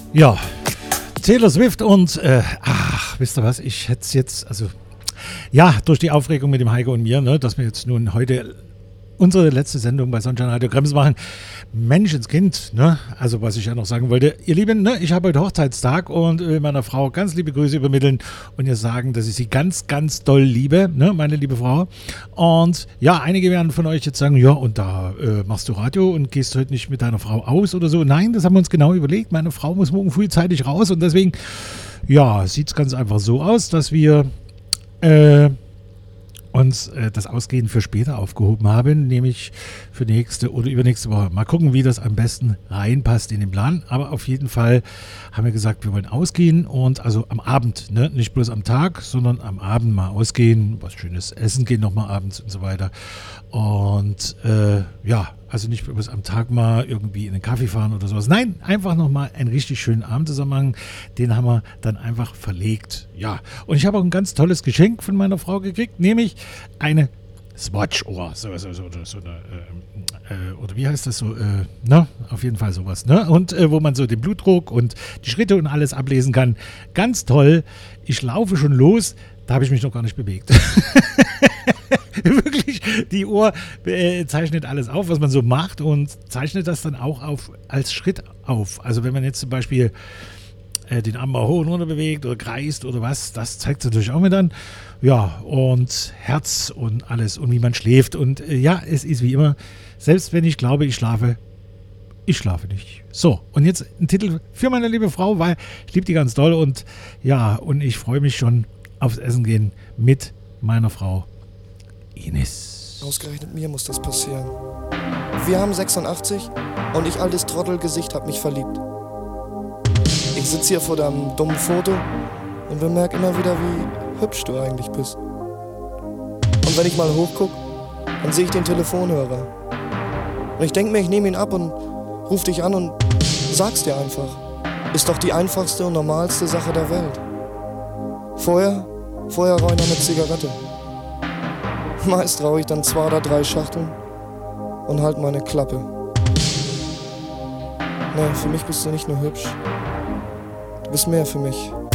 Ja, Taylor Swift und, wisst ihr was, ich hätte es jetzt, also, ja, durch die Aufregung mit dem Heiko und mir, ne, dass wir jetzt nun heute unsere letzte Sendung bei Sonnenschein Radio Krems machen. Menschenskind, ne? Also was ich ja noch sagen wollte, ihr Lieben, ne, ich habe heute Hochzeitstag und will meiner Frau ganz liebe Grüße übermitteln und ihr sagen, dass ich sie ganz, ganz doll liebe, ne, meine liebe Frau. Und ja, einige werden von euch jetzt sagen, ja, und da machst du Radio und gehst heute nicht mit deiner Frau aus oder so. Nein, das haben wir uns genau überlegt. Meine Frau muss morgen frühzeitig raus und deswegen, ja, sieht es ganz einfach so aus, dass wir uns das Ausgehen für später aufgehoben haben, nämlich für nächste oder übernächste Woche. Mal gucken, wie das am besten reinpasst in den Plan. Aber auf jeden Fall haben wir gesagt, wir wollen ausgehen und also am Abend, ne? Nicht bloß am Tag, sondern am Abend mal ausgehen, was Schönes essen gehen nochmal abends und so weiter. Und ja, also nicht bloß am Tag mal irgendwie in den Kaffee fahren oder sowas. Nein, einfach nochmal einen richtig schönen Abend zusammen machen. Den haben wir dann einfach verlegt. Ja, und ich habe auch ein ganz tolles Geschenk von meiner Frau gekriegt, nämlich eine Swatch-Uhr. Oder wie heißt das so? Ne? Auf jeden Fall sowas. Ne? Und wo man so den Blutdruck und die Schritte und alles ablesen kann. Ganz toll. Ich laufe schon los. Da habe ich mich noch gar nicht bewegt. Wirklich, die Uhr zeichnet alles auf, was man so macht und zeichnet das dann auch als Schritt auf. Also wenn man jetzt zum Beispiel den Arm mal hoch und runter bewegt oder kreist oder was, das zeigt es natürlich auch mit an. Ja, und Herz und alles und wie man schläft. Und ja, es ist wie immer, selbst wenn ich glaube, ich schlafe nicht. So, und jetzt ein Titel für meine liebe Frau, weil ich liebe die ganz doll und ja, und ich freue mich schon aufs Essen gehen mit meiner Frau Ines. Ausgerechnet mir muss das passieren. Wir haben 86 und ich, altes Trottelgesicht, hab mich verliebt. Ich sitze hier vor deinem dummen Foto und bemerke immer wieder, wie hübsch du eigentlich bist. Und wenn ich mal hochguck, dann sehe ich den Telefonhörer. Und ich denke mir, ich nehme ihn ab und ruf dich an und sag's dir einfach. Ist doch die einfachste und normalste Sache der Welt. Vorher rauche ich noch eine Zigarette. Meist rauche ich dann 2 oder 3 Schachteln und halt meine Klappe. Nee, für mich bist du nicht nur hübsch. Du bist mehr für mich.